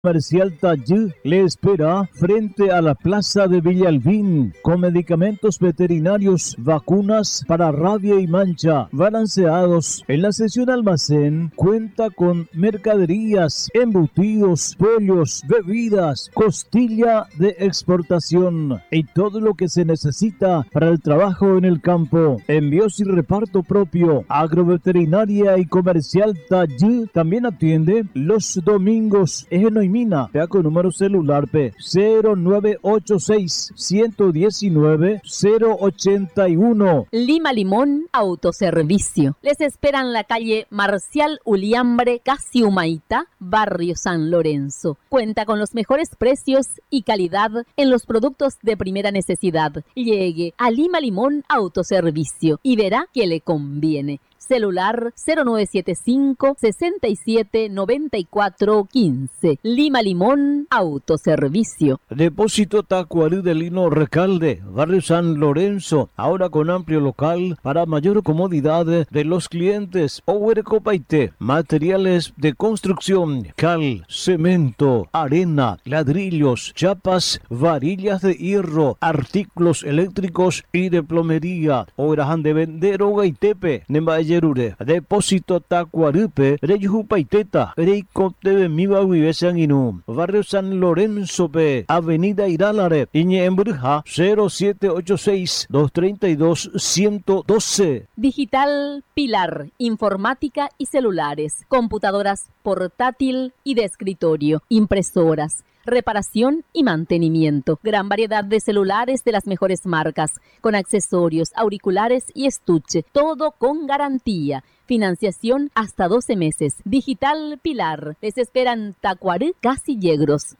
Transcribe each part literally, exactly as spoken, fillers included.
Comercial Tallí le espera frente a la plaza de Villalbín con medicamentos veterinarios, vacunas para rabia y mancha, balanceados. En la sección almacén cuenta con mercaderías, embutidos, pollos, bebidas, costilla de exportación y todo lo que se necesita para el trabajo en el campo. Envíos y reparto propio. Agroveterinaria y Comercial Tallí también atiende los domingos en Mina, vea con número celular P cero nueve ocho seis, uno uno nueve, cero ocho uno. Lima Limón Autoservicio. Les esperan en la calle Marcial Uliambre, casi Humaitá, barrio San Lorenzo. Cuenta con los mejores precios y calidad en los productos de primera necesidad. Llegue a Lima Limón Autoservicio y verá que le conviene. Celular cero nueve siete cinco, seis siete, nueve cuatro uno cinco. Lima Limón Autoservicio. Depósito Tacuarí de Lino Recalde, barrio San Lorenzo, ahora con amplio local para mayor comodidad de los clientes. Ohuercopaité, materiales de construcción, cal, cemento, arena, ladrillos, chapas, varillas de hierro, artículos eléctricos y de plomería. Obrajan de vender Ogaitepe, Nembaye Depósito Tacuarupe, Reyupaiteta, Reiko Teve Miba Vivesaninu, Barrio San Lorenzo P, Avenida Irálare, Iñe Embruja, cero siete ocho seis, dos tres dos, uno uno dos. Digital Pilar, informática y celulares, computadoras portátil y de escritorio, impresoras, reparación y mantenimiento. Gran variedad de celulares de las mejores marcas, con accesorios, auriculares y estuche. Todo con garantía. Financiación hasta doce meses. Digital Pilar. Les esperan Tacuarí, Casi Yegros.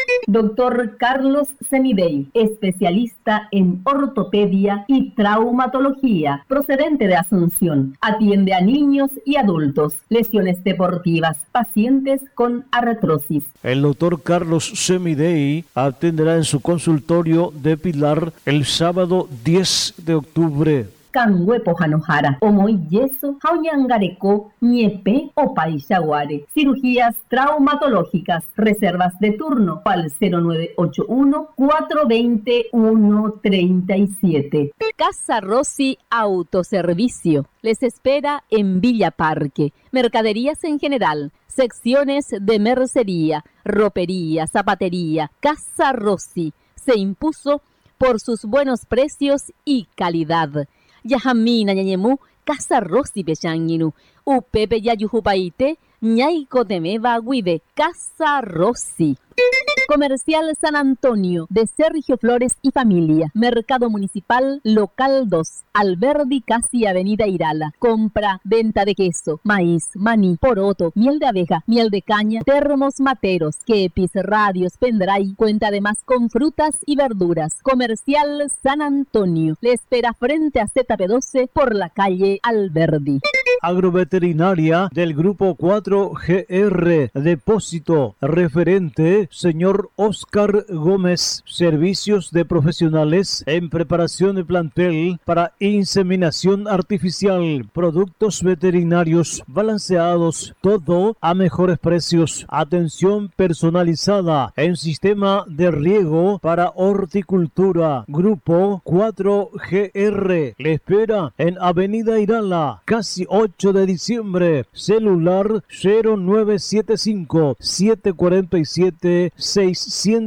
Doctor Carlos Semidey, especialista en ortopedia y traumatología, procedente de Asunción. Atiende a niños y adultos, lesiones deportivas, pacientes con artrosis. El doctor Carlos Semidey atenderá en su consultorio de Pilar el sábado diez de octubre. Canhuepo Janojara, Omoy Yeso, Jauñangareco, Ñepe o Paixaguare. Cirugías traumatológicas, reservas de turno al cero nueve ocho uno, cuatro dos cero, uno tres siete. Casa Rossi Autoservicio. Les espera en Villa Parque. Mercaderías en general, secciones de mercería, ropería, zapatería. Casa Rossi se impuso por sus buenos precios y calidad. Yajamina ñañemú, Casa Rossi Pechanginu, Upepe Yayujupaite, Ñaico Temeba Guide, Casa Rossi. Comercial San Antonio, de Sergio Flores y Familia. Mercado Municipal, Local dos, Alberdi, casi Avenida Irala. Compra, venta de queso, maíz, maní, poroto, miel de abeja, miel de caña, termos materos, quepis, radios, pendrive. Cuenta además con frutas y verduras. Comercial San Antonio. Le espera frente a Z P doce por la calle Alberdi. Agroveterinaria del Grupo cuatro G R. Depósito. Referente, señor Oscar Gómez. Servicios de profesionales en preparación de plantel para inseminación artificial. Productos veterinarios balanceados. Todo a mejores precios. Atención personalizada en sistema de riego para horticultura. Grupo cuatro G R. Le espera en Avenida Irala, casi ocho de diciembre. Celular cero nueve siete cinco, siete cuatro siete, seis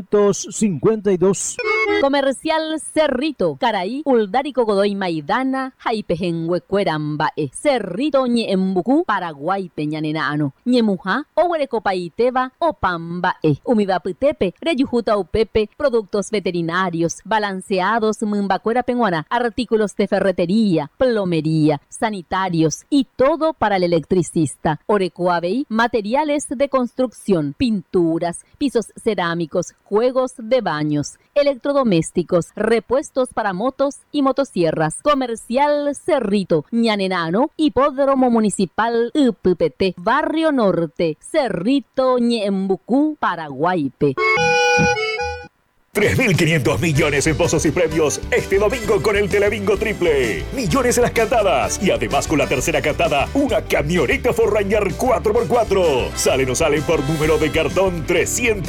cinco dos. Comercial Cerrito, Caraí, Uldárico Godoy Maidana, Jaipejengue Cuerambae, Cerrito Ñeembucú, Paraguay Peñanenano, Ñemuja, Ohuerecopaiteba, Opambae, Umibapitepe, Reyujuta Upepe, productos veterinarios, balanceados, Mumbacuera Penguana, artículos de ferretería, plomería, sanitarios y todo para el electricista. Orecoabey, materiales de construcción, pinturas, pisos cerámicos, juegos de baños, electrodomésticos, repuestos para motos y motosierras. Comercial Cerrito, Ñanenano, Hipódromo Municipal Uppt, Barrio Norte, Cerrito, Ñembucú, Paraguaype. tres mil quinientos millones en pozos y premios este domingo con el Telebingo Triple. Millones en las cantadas y además con la tercera cantada, una camioneta Ford Ranger cuatro por cuatro. Sale o no salen por número de cartón trescientos.